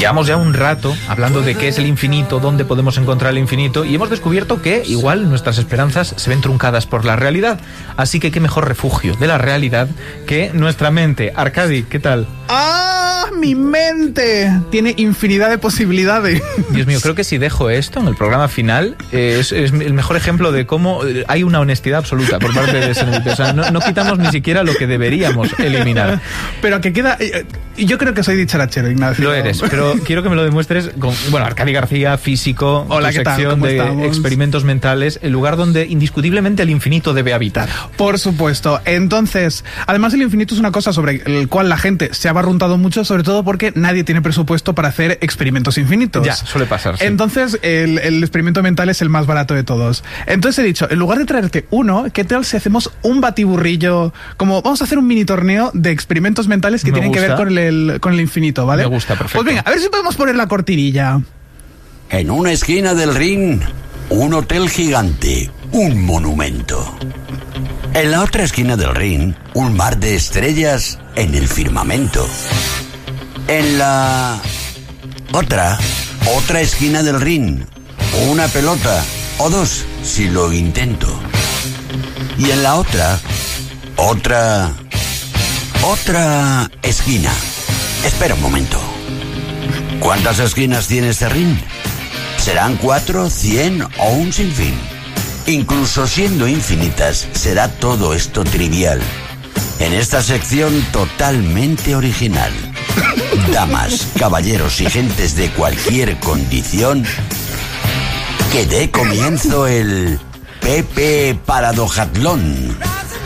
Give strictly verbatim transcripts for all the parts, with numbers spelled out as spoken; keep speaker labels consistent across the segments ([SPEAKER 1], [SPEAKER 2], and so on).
[SPEAKER 1] Llevamos ya un rato hablando de qué es el infinito, dónde podemos encontrar el infinito, y hemos descubierto que igual nuestras esperanzas se ven truncadas por la realidad. Así que qué mejor refugio de la realidad que nuestra mente. Arcadi, ¿qué tal?
[SPEAKER 2] ¡Ah! ¡Mi mente! Tiene infinidad de posibilidades.
[SPEAKER 1] Dios mío, creo que si dejo esto en el programa final, eh, es, es el mejor ejemplo de cómo hay una honestidad absoluta por parte de ese O sea, no, no quitamos ni siquiera lo que deberíamos eliminar.
[SPEAKER 2] Pero que queda... Yo creo que soy dicharachero, Ignacio.
[SPEAKER 1] Lo eres, pero quiero que me lo demuestres con... Bueno, Arcadi García, físico,
[SPEAKER 2] Hola,
[SPEAKER 1] tu
[SPEAKER 2] ¿qué tal?
[SPEAKER 1] sección
[SPEAKER 2] ¿Cómo
[SPEAKER 1] de
[SPEAKER 2] estamos?
[SPEAKER 1] Experimentos mentales, el lugar donde indiscutiblemente el infinito debe habitar.
[SPEAKER 2] Por supuesto. Entonces, además el infinito es una cosa sobre el cual la gente se ha barruntado mucho, sobre todo porque nadie tiene presupuesto para hacer experimentos infinitos.
[SPEAKER 1] Ya, suele pasar, sí.
[SPEAKER 2] Entonces, el, el experimento mental es el más barato de todos. Entonces he dicho, en lugar de traerte uno, ¿qué tal si hacemos un batiburrillo? Como vamos a hacer un mini torneo de experimentos mentales que
[SPEAKER 1] Me
[SPEAKER 2] tienen
[SPEAKER 1] gusta.
[SPEAKER 2] que ver con el, con el infinito, ¿vale?
[SPEAKER 1] Me gusta, perfecto.
[SPEAKER 2] Pues venga, a ver si podemos poner la cortinilla.
[SPEAKER 3] En una esquina del ring, un hotel gigante, un monumento. En la otra esquina del ring, un mar de estrellas en el firmamento. En la otra, otra esquina del ring, una pelota, o dos, si lo intento. Y en la otra, otra, otra esquina. Espera un momento. ¿Cuántas esquinas tiene este ring? ¿Serán cuatro, cien o un sinfín? Incluso siendo infinitas, será todo esto trivial. En esta sección totalmente original. Damas, caballeros y gentes de cualquier condición, que dé comienzo el Pepe Paradojatlón.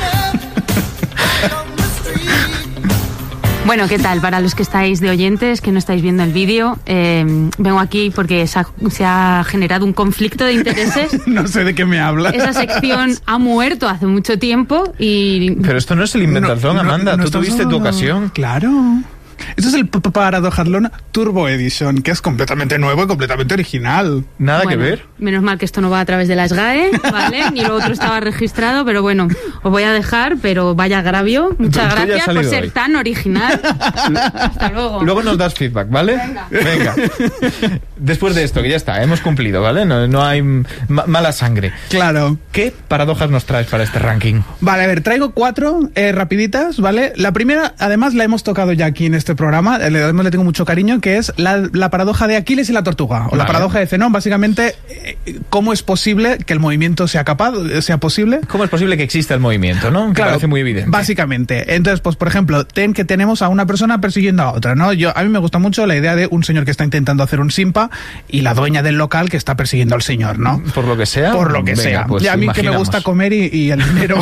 [SPEAKER 4] Bueno, ¿qué tal? Para los que estáis de oyentes, que no estáis viendo el vídeo, eh, vengo aquí porque se ha, se ha generado un conflicto de intereses.
[SPEAKER 2] No sé de qué me habla.
[SPEAKER 4] Esa sección ha muerto hace mucho tiempo y...
[SPEAKER 1] Pero esto no es el Inventathon,
[SPEAKER 2] No, no,
[SPEAKER 1] Amanda.
[SPEAKER 2] no
[SPEAKER 1] Tú
[SPEAKER 2] estamos
[SPEAKER 1] tuviste tu
[SPEAKER 2] hablando-
[SPEAKER 1] ocasión.
[SPEAKER 2] Claro. Esto es el P- P- Paradojatlón Turbo Edition, que es completamente nuevo y completamente original.
[SPEAKER 1] Nada
[SPEAKER 4] Bueno,
[SPEAKER 1] que ver.
[SPEAKER 4] Menos mal que esto no va a través de la S G A E, ¿vale? Ni lo otro estaba registrado, pero bueno, os voy a dejar, pero vaya agravio. Muchas
[SPEAKER 1] Tú- tú ya has
[SPEAKER 4] gracias por
[SPEAKER 1] salido
[SPEAKER 4] ser
[SPEAKER 1] hoy.
[SPEAKER 4] tan original. Hasta luego.
[SPEAKER 1] Luego nos das feedback, ¿vale?
[SPEAKER 4] Venga.
[SPEAKER 1] Venga. Después de esto, que ya está, hemos cumplido, ¿vale? No, no hay ma- mala sangre.
[SPEAKER 2] Claro.
[SPEAKER 1] ¿Qué paradojas nos traes para este ranking?
[SPEAKER 2] Vale, a ver, traigo cuatro eh, rapiditas, ¿vale? La primera, además, la hemos tocado ya aquí en este programa, eh, además le tengo mucho cariño, que es la, la paradoja de Aquiles y la tortuga, o
[SPEAKER 1] Vale.
[SPEAKER 2] la paradoja de Zenón, básicamente, eh, cómo es posible que el movimiento sea capaz, sea posible.
[SPEAKER 1] ¿Cómo es posible que exista el movimiento, no? Que parece muy evidente.
[SPEAKER 2] Básicamente. Entonces, pues, por ejemplo, ten que tenemos a una persona persiguiendo a otra, ¿no? Yo, a mí me gusta mucho la idea de un señor que está intentando hacer un simpa y la dueña del local que está persiguiendo al señor, ¿no?
[SPEAKER 1] Por lo que sea.
[SPEAKER 2] Por lo que
[SPEAKER 1] Venga,
[SPEAKER 2] sea.
[SPEAKER 1] pues
[SPEAKER 2] Y a mí que me
[SPEAKER 1] imaginamos.
[SPEAKER 2] gusta comer y, y el dinero.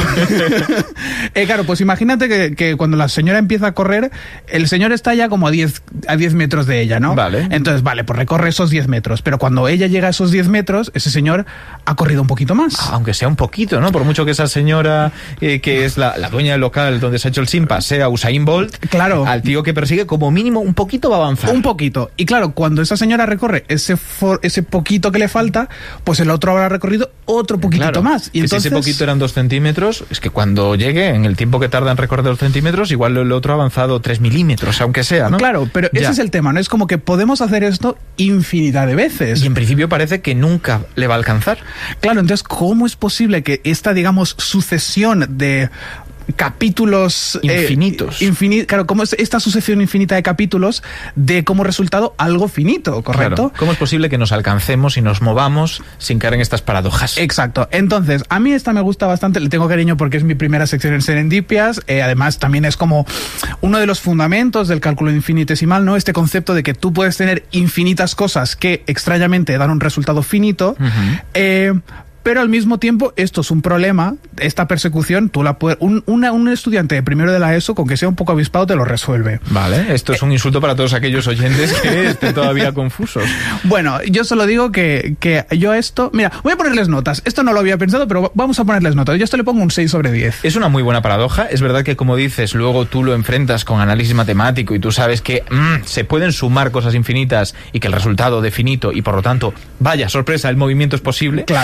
[SPEAKER 2] eh, claro, pues imagínate que, que cuando la señora empieza a correr, el señor está ya como a diez, a diez metros de ella, ¿no?
[SPEAKER 1] Vale.
[SPEAKER 2] Entonces, vale, pues recorre esos diez metros. Pero cuando ella llega a esos diez metros, ese señor ha corrido un poquito más.
[SPEAKER 1] Aunque sea un poquito, ¿no? Por mucho que esa señora, eh, que es la, la dueña del local donde se ha hecho el simpa, sea Usain Bolt,
[SPEAKER 2] Claro.
[SPEAKER 1] al tío que persigue, como mínimo, un poquito va a avanzar.
[SPEAKER 2] Un poquito. Y claro, cuando esa señora recorre ese for- ese poquito que le falta, pues el otro habrá recorrido otro poquitito
[SPEAKER 1] Claro,
[SPEAKER 2] más. Y
[SPEAKER 1] que
[SPEAKER 2] entonces,
[SPEAKER 1] si ese poquito eran dos centímetros, es que cuando llegue, en el tiempo que tarda en recorrer dos centímetros, igual el otro ha avanzado tres milímetros, aunque sea, ¿no?
[SPEAKER 2] Claro, pero
[SPEAKER 1] Ya.
[SPEAKER 2] ese es el tema, ¿no? Es como que podemos hacer esto infinidad de veces.
[SPEAKER 1] Y en principio parece que nunca le va a alcanzar.
[SPEAKER 2] Claro, entonces, ¿cómo es posible que esta, digamos, sucesión de capítulos eh,
[SPEAKER 1] Infinitos.
[SPEAKER 2] infini- claro, ¿cómo es esta sucesión infinita de capítulos de como resultado algo finito, correcto?
[SPEAKER 1] Claro. ¿Cómo es posible que nos alcancemos y nos movamos sin caer en estas paradojas?
[SPEAKER 2] Exacto. Entonces, a mí esta me gusta bastante, le tengo cariño porque es mi primera sección en Serendipias, eh, además también es como uno de los fundamentos del cálculo infinitesimal, ¿no? Este concepto de que tú puedes tener infinitas cosas que extrañamente dan un resultado finito,
[SPEAKER 1] Ujú.
[SPEAKER 2] eh, pero al mismo tiempo esto es un problema, esta persecución, tú la puedes, un, una- un estudiante de primero de la ESO, con que sea un poco avispado, te lo resuelve.
[SPEAKER 1] Vale, esto es un insulto para todos aquellos oyentes que estén todavía confusos.
[SPEAKER 2] Bueno, yo solo digo que, que yo a esto... Mira, voy a ponerles notas. Esto no lo había pensado, pero vamos a ponerles notas. Yo a esto le pongo un seis sobre diez.
[SPEAKER 1] Es una muy buena paradoja. Es verdad que, como dices, luego tú lo enfrentas con análisis matemático y tú sabes que mm, se pueden sumar cosas infinitas y que el resultado de finito y, por lo tanto, vaya sorpresa, el movimiento es posible.
[SPEAKER 2] Claro.
[SPEAKER 1] ¿No? Y,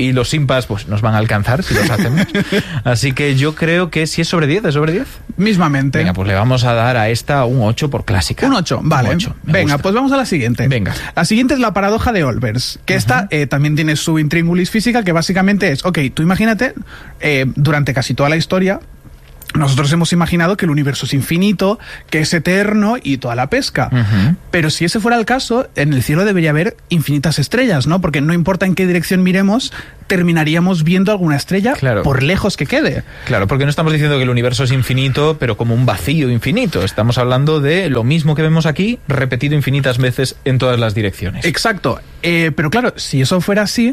[SPEAKER 1] y los simpas pues nos van a alcanzar si los hacemos. Así que yo creo que si es sobre diez, ¿es sobre diez?
[SPEAKER 2] Mismamente.
[SPEAKER 1] Venga, pues le vamos a dar a esta un ocho por clásica.
[SPEAKER 2] Un ocho, vale.
[SPEAKER 1] Un ocho,
[SPEAKER 2] Venga,
[SPEAKER 1] gusta.
[SPEAKER 2] pues vamos a la siguiente.
[SPEAKER 1] Venga.
[SPEAKER 2] La siguiente es la paradoja de Olbers, que uh-huh. esta eh, también tiene su intríngulis física, que básicamente es, ok, tú imagínate, eh, durante casi toda la historia, nosotros hemos imaginado que el universo es infinito, que es eterno y toda la pesca. Uh-huh. Pero si ese fuera el caso, en el cielo debería haber infinitas estrellas, ¿no? Porque no importa en qué dirección miremos, terminaríamos viendo alguna estrella, claro, por lejos que quede.
[SPEAKER 1] Claro, porque no estamos diciendo que el universo es infinito, pero como un vacío infinito. Estamos hablando de lo mismo que vemos aquí, repetido infinitas veces en todas las direcciones.
[SPEAKER 2] Exacto. Eh, pero claro, si eso fuera así,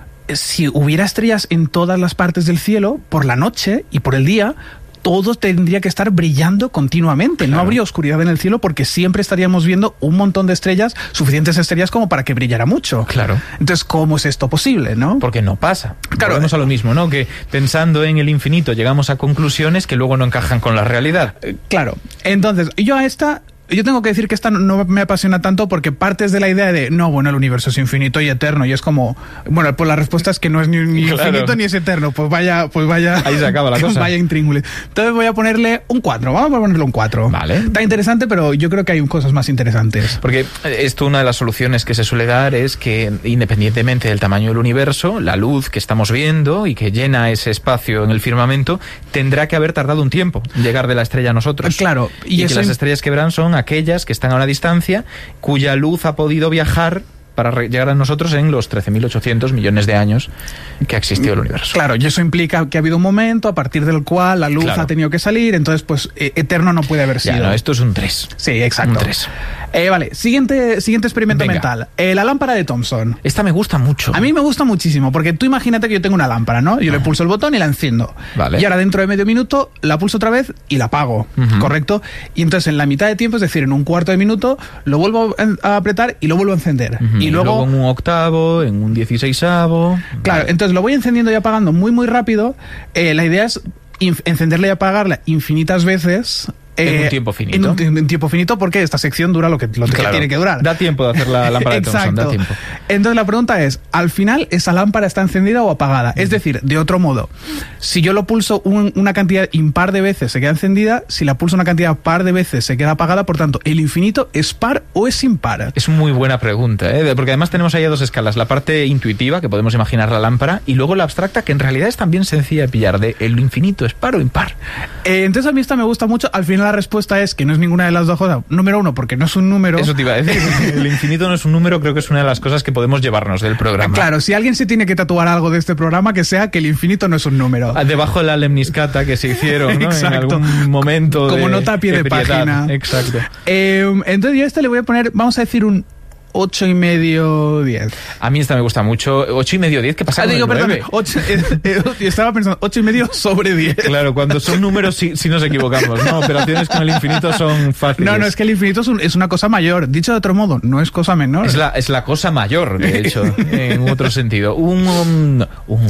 [SPEAKER 2] si hubiera estrellas en todas las partes del cielo, por la noche y por el día, todo tendría que estar brillando continuamente. Claro. No habría oscuridad en el cielo porque siempre estaríamos viendo un montón de estrellas, suficientes estrellas como para que brillara mucho.
[SPEAKER 1] Claro.
[SPEAKER 2] Entonces, ¿cómo es esto posible, no?
[SPEAKER 1] Porque no pasa.
[SPEAKER 2] Claro.
[SPEAKER 1] Volvemos a lo mismo, ¿no? Que pensando en el infinito llegamos a conclusiones que luego no encajan con la realidad.
[SPEAKER 2] Claro. Entonces, yo a esta... Yo tengo que decir que esta no me apasiona tanto porque partes de la idea de, no, bueno, el universo es infinito y eterno, y es como, bueno, pues la respuesta es que no es ni, ni claro. infinito ni es eterno, pues vaya, pues vaya...
[SPEAKER 1] Ahí se acaba la cosa.
[SPEAKER 2] Vaya intríngulis. Entonces voy a ponerle un cuatro, vamos a ponerle un cuatro.
[SPEAKER 1] Vale.
[SPEAKER 2] Está interesante, pero yo creo que hay cosas más interesantes.
[SPEAKER 1] Porque esto, una de las soluciones que se suele dar es que, independientemente del tamaño del universo, la luz que estamos viendo y que llena ese espacio en el firmamento, tendrá que haber tardado un tiempo en llegar de la estrella a nosotros.
[SPEAKER 2] Claro.
[SPEAKER 1] Y, y que las estrellas que verán son aquellas que están a una distancia cuya luz ha podido viajar para llegar a nosotros en los trece mil ochocientos millones de años que ha existido el universo.
[SPEAKER 2] Claro, y eso implica que ha habido un momento a partir del cual la luz claro. ha tenido que salir, entonces pues eh, eterno no puede haber sido.
[SPEAKER 1] Ya, no, esto es un tres.
[SPEAKER 2] Sí, exacto.
[SPEAKER 1] Un tres.
[SPEAKER 2] Eh, vale, siguiente, siguiente experimento
[SPEAKER 1] Venga.
[SPEAKER 2] mental. Eh, la lámpara de Thomson.
[SPEAKER 1] Esta me gusta mucho.
[SPEAKER 2] A mí me gusta muchísimo, porque tú imagínate que yo tengo una lámpara, ¿no? Yo uh-huh. le pulso el botón y la enciendo.
[SPEAKER 1] Vale.
[SPEAKER 2] Y ahora dentro de medio minuto la pulso otra vez y la apago, uh-huh. ¿correcto? Y entonces en la mitad de tiempo, es decir, en un cuarto de minuto, lo vuelvo a apretar y lo vuelvo a encender.
[SPEAKER 1] Uh-huh.
[SPEAKER 2] Y,
[SPEAKER 1] y
[SPEAKER 2] luego...
[SPEAKER 1] luego en un octavo, en un dieciseisavo...
[SPEAKER 2] Claro,
[SPEAKER 1] vale.
[SPEAKER 2] Entonces lo voy encendiendo y apagando muy, muy rápido. Eh, la idea es inf- encenderla y apagarla infinitas veces...
[SPEAKER 1] En un tiempo finito.
[SPEAKER 2] En un, en un tiempo finito, porque esta sección dura lo que, lo
[SPEAKER 1] claro.
[SPEAKER 2] que tiene que durar.
[SPEAKER 1] Da tiempo de hacer la lámpara de Thomson, da tiempo.
[SPEAKER 2] Entonces la pregunta es, ¿al final esa lámpara está encendida o apagada? Es decir, de otro modo, si yo lo pulso un, una cantidad impar de veces se queda encendida, si la pulso una cantidad par de veces se queda apagada, por tanto, ¿el infinito es par o es impar?
[SPEAKER 1] Es muy buena pregunta, ¿eh? Porque además tenemos ahí dos escalas, la parte intuitiva, que podemos imaginar la lámpara, y luego la abstracta, que en realidad es también sencilla de pillar, de el infinito es par o impar.
[SPEAKER 2] Eh, entonces a mí esta me gusta mucho, al final la respuesta es que no es ninguna de las dos cosas. Número uno, porque no es un número.
[SPEAKER 1] Eso te iba a decir. El infinito no es un número, creo que es una de las cosas que podemos llevarnos del programa.
[SPEAKER 2] Claro, si alguien se tiene que tatuar algo de este programa, que sea que el infinito no es un número.
[SPEAKER 1] Debajo de la lemniscata que se hicieron, ¿no? En algún momento.
[SPEAKER 2] Como
[SPEAKER 1] de,
[SPEAKER 2] nota a pie de, de página.
[SPEAKER 1] Exacto.
[SPEAKER 2] Eh, entonces yo a este le voy a poner, vamos a decir un ocho y medio, diez.
[SPEAKER 1] A mí esta me gusta mucho. ocho y medio, diez, ¿qué pasa
[SPEAKER 2] ah,
[SPEAKER 1] con
[SPEAKER 2] digo,
[SPEAKER 1] el
[SPEAKER 2] perdón,
[SPEAKER 1] nueve?
[SPEAKER 2] ocho, eh, eh, estaba pensando, ocho y medio sobre diez.
[SPEAKER 1] Claro, cuando son números sí, sí nos equivocamos, ¿no? Operaciones con el infinito son fáciles.
[SPEAKER 2] No, no, es que el infinito es, un, es una cosa mayor. Dicho de otro modo, no es cosa menor.
[SPEAKER 1] Es la, es la cosa mayor, de hecho, en otro sentido. Un, un,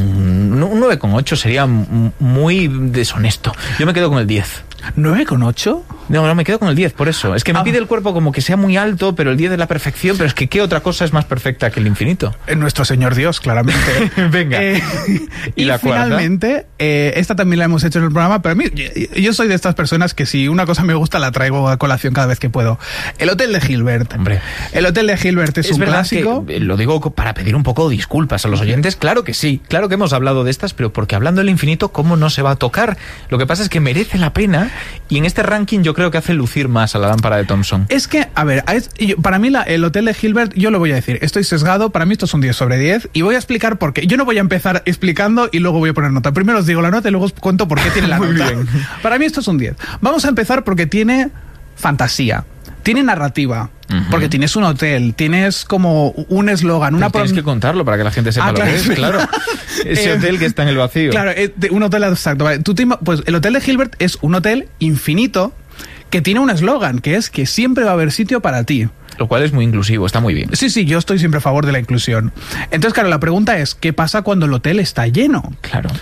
[SPEAKER 1] un, un nueve coma ocho sería muy deshonesto. Yo me quedo con el diez.
[SPEAKER 2] ¿nueve coma ocho?
[SPEAKER 1] No, no, me quedo con el diez, por eso. Es que me ah. pide el cuerpo como que sea muy alto, pero el diez es la perfección. Pero es que ¿qué otra cosa es más perfecta que el infinito?
[SPEAKER 2] Nuestro Señor Dios, claramente.
[SPEAKER 1] Venga.
[SPEAKER 2] Eh, y, y la finalmente, eh, esta también la hemos hecho en el programa, pero a mí, yo, yo soy de estas personas que si una cosa me gusta la traigo a colación cada vez que puedo. El Hotel de Hilbert.
[SPEAKER 1] Hombre.
[SPEAKER 2] El Hotel de Hilbert es, es un clásico.
[SPEAKER 1] Que, lo digo para pedir un poco de disculpas a los oyentes. Claro que sí, claro que hemos hablado de estas, pero porque hablando del infinito, ¿cómo no se va a tocar? Lo que pasa es que merece la pena. Y en este ranking yo creo que hace lucir más a la lámpara de Thomson.
[SPEAKER 2] Es que, a ver, es, yo, para mí la, el Hotel de Hilbert, yo lo voy a decir, estoy sesgado, para mí esto es un diez sobre diez, y voy a explicar por qué. Yo no voy a empezar explicando y luego voy a poner nota. Primero os digo la nota y luego os cuento por qué tiene la nota. Bien. Para mí esto es un diez. Vamos a empezar porque tiene fantasía, tiene narrativa. Uh-huh. Porque tienes un hotel, tienes como un eslogan, una
[SPEAKER 1] tienes que contarlo para que la gente sepa
[SPEAKER 2] ah,
[SPEAKER 1] lo
[SPEAKER 2] claro,
[SPEAKER 1] que es, claro. Ese hotel que está en el vacío.
[SPEAKER 2] Claro, un hotel exacto. Vale. Tú te, pues el Hotel de Hilbert es un hotel infinito que tiene un eslogan, que es que siempre va a haber sitio para ti.
[SPEAKER 1] Lo cual es muy inclusivo, está muy bien.
[SPEAKER 2] Sí, sí, yo estoy siempre a favor de la inclusión. Entonces, claro, la pregunta es, ¿qué pasa cuando el hotel está lleno?
[SPEAKER 1] Claro.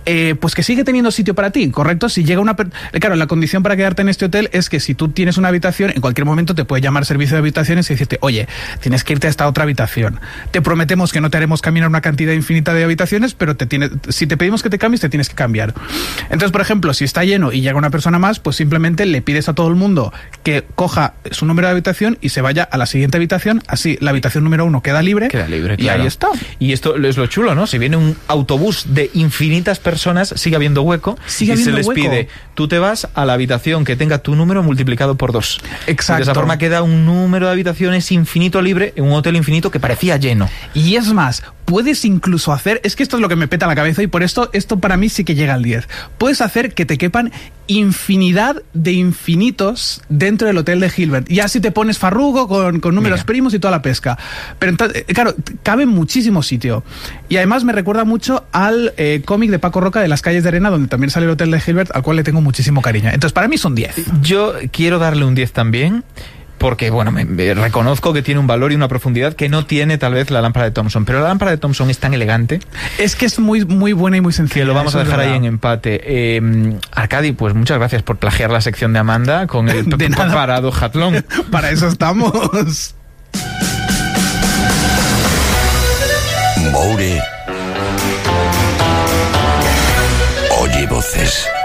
[SPEAKER 2] eh, pues que sigue teniendo sitio para ti, ¿correcto? Si llega una... Per- claro, la condición para quedarte en este hotel es que si tú tienes una habitación, en cualquier momento te puede llamar servicio de habitaciones y decirte, oye, tienes que irte a esta otra habitación. Te prometemos que no te haremos caminar una cantidad infinita de habitaciones, pero te tiene, si te pedimos que te cambies, te tienes que cambiar. Entonces, por ejemplo, si está lleno y llega una persona más, pues simplemente le pides a todo el mundo que coja su número de habitación y se vaya a la siguiente habitación. Así, la habitación número uno queda libre.
[SPEAKER 1] Queda libre,
[SPEAKER 2] y
[SPEAKER 1] claro.
[SPEAKER 2] ahí está.
[SPEAKER 1] Y esto es lo chulo, ¿no? Si viene un autobús de infinitas personas, sigue habiendo hueco.
[SPEAKER 2] Sigue
[SPEAKER 1] y se
[SPEAKER 2] habiendo
[SPEAKER 1] les
[SPEAKER 2] hueco.
[SPEAKER 1] pide, tú te vas a la habitación que tenga tu número multiplicado por dos.
[SPEAKER 2] Exacto.
[SPEAKER 1] Y de esa forma queda un número de habitaciones infinito libre en un hotel infinito que parecía lleno.
[SPEAKER 2] Y es más, puedes incluso hacer, es que esto es lo que me peta la cabeza y por esto, esto para mí sí que llega al diez. Puedes hacer que te quepan infinidad de infinitos dentro del hotel de Hilbert. Y así te pones farrugo con, con números
[SPEAKER 1] Mira.
[SPEAKER 2] primos y toda la pesca. Pero entonces, claro, cabe muchísimo sitio. Y además me recuerda mucho al eh, cómic de Paco Roca de Las calles de arena, donde también sale el hotel de Hilbert, al cual le tengo muchísimo cariño. Entonces, para mí son diez.
[SPEAKER 1] Yo quiero darle un diez también. Porque, bueno, me, me reconozco que tiene un valor y una profundidad que no tiene tal vez la lámpara de Thomson. Pero la lámpara de Thomson es tan elegante
[SPEAKER 2] Es que es muy, muy buena y muy sencilla.
[SPEAKER 1] que lo vamos
[SPEAKER 2] eso
[SPEAKER 1] a
[SPEAKER 2] es
[SPEAKER 1] dejar ahí
[SPEAKER 2] verdad.
[SPEAKER 1] en empate. Eh, Arcadi, pues muchas gracias por plagiar la sección de Amanda con el
[SPEAKER 2] De nada.
[SPEAKER 1] parado jatlón.
[SPEAKER 2] Para eso estamos.
[SPEAKER 3] Moure oye voces.